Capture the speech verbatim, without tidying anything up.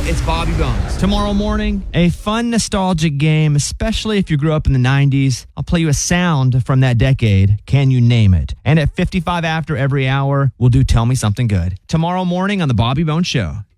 it's Bobby Bones. Tomorrow morning, a fun nostalgic game, especially if you grew up in the nineties. I'll play you a sound from that decade. Can you name it? And at fifty-five after every hour, we'll do Tell Me Something Good. Tomorrow morning on The Bobby Bones Show.